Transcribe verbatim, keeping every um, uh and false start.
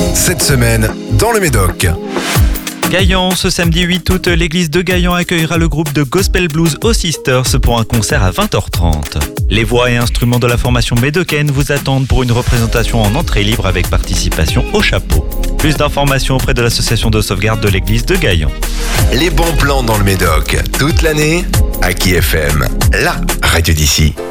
Cette semaine, dans le Médoc. Gaillan, ce samedi huit août, l'église de Gaillan accueillera le groupe de Gospel Blues aux Sisters pour un concert à vingt heures trente. Les voix et instruments de la formation médocaine vous attendent pour une représentation en entrée libre avec participation au chapeau. Plus d'informations auprès de l'association de sauvegarde de l'église de Gaillan. Les bons plans dans le Médoc, toute l'année, Aki F M, la radio d'ici.